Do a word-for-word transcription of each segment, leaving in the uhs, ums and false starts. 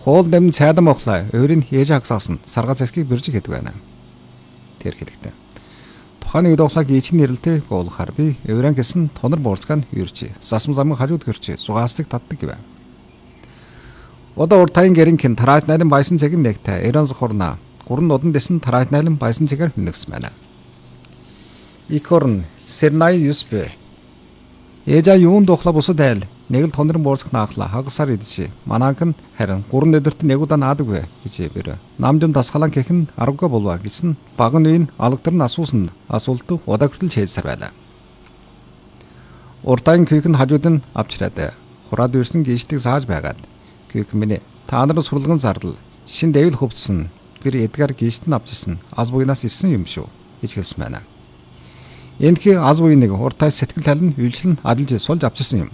Хоол дэм цайдан мохлаа өөрийн ээж хагсаасан сарга засгийг биржиг гэдэг байна. Тэр хэлэхдээ. Тухайн үед охлаа гीчин нэрэлтэй гуулахаар би еврен гэсэн тонор борцган юрчи. Сасам замын хажууд гэрчи. Сугаастыг татдаг гэв. Одоо уртайн гэринхэн тарааж найрын баясан цэг нэгтэй эрен зохорна. Гуран нодон дэсэн тарааж найрын баясан цэгээр хүнэгс байна. Икорн Сернай юспе. Ээжа юунд ухла бусад айл нэг л тонорын борцог наахла хагасаар идчихэ. Мананхан харин гуран өдөрт нэг удаа наадаг вэ гэж бэрэ. Намжин тасгалан гэхэн аргагүй болва гэсэн багын үеийн алгадар нь асуусан асуулт удаа хүртэл шийдсээр байлаа. Уртайн күйхэн хажууд нь авчираад хураад ирсэн гişдэг сааж байгаад күйх минь та нар сурлагын зардал шин дэвэл хөвцсөн гэр эдгар гişт нь авчирсан аз буйнаас ирсэн юм шүү гэж хэлсэн байна. Эндхийн аз буйныг уртай сэтгэл талын үйлчлэн адилж сулж авчирсан юм.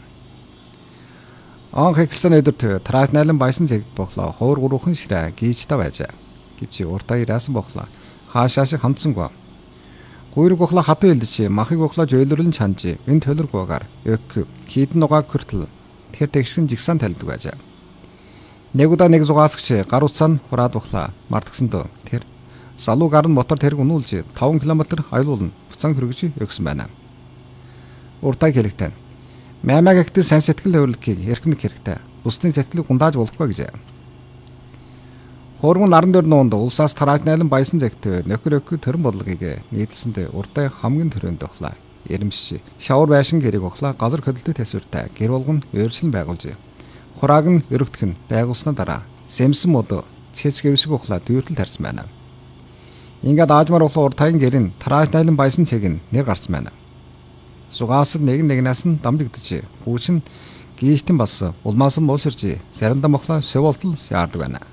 Анх эхэлсэн өдөрт тарааж найлан баясан зэгд бохлоо хуур гуруухан ширээ гीचта байжаа. Гэвч уртай ирээсэн бохлоо хаашааш хандсангүй. Гуйрг бохлоо хатуу элдэж махыг бохлоо жөөлөрлөн чанж энэ төлөргөөгаар ök хийдэн нугааг хүртэл тэр тэгшин жигсан талдаг байжаа. Нэг удаа нэг зугаасгч гар утсаа хураад бохлоо мартгсандөө тэр салуу гар нь мотор тэрэг унуулж таван километр аюулуулна буцаан хөргөж өгсөн байна. Уртай хэлэгтэй. Мамаг ихтэй сан сэтгэл хөдлөлгийг эрхэмнэг хэрэгтэй. Бусдын сэтгэлийг гундааж болохгүй гэж. Хурмын наран дээр нуунд улсаас тарааж найлан баясан зэгт нөхөр ök төрөн бодлогыг нийтлсэндээ уртай хамгийн төрөнд охлаа. Ярэмш шавар байшин гэрэг охлаа газар хөдөлтөй тасвартай гэр болгон өөрчлөн байгуулж. Хурааг нь өргөдөх нь байгуулсны дараа сэмсэн мод цэцгэвсэг охлаа дүүртэл тарьсан байна. Ингээд аажмаар охлоо уртайн гэрэн тарааж найлан баясан цэг нь нэр гарсан байна. Сугасад нэг нэгнээс нь дамжигдчих. Хүүчин гişтэн бас улмаас нь муулширч саранда мохлоо суволтол яардаг байна.